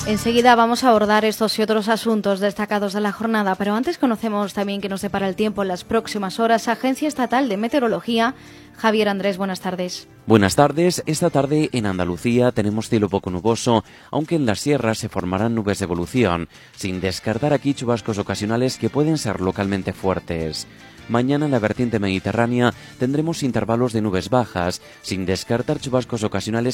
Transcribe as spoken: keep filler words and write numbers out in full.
Enseguida vamos a abordar estos y otros asuntos destacados de la jornada, pero antes conocemos también qué nos depara el tiempo en las próximas horas. Agencia Estatal de Meteorología. Javier Andrés, buenas tardes. Buenas tardes. Esta tarde en Andalucía tenemos cielo poco nuboso, aunque en las sierras se formarán nubes de evolución, sin descartar aquí chubascos ocasionales que pueden ser localmente fuertes. Mañana en la vertiente mediterránea tendremos intervalos de nubes bajas, sin descartar chubascos ocasionales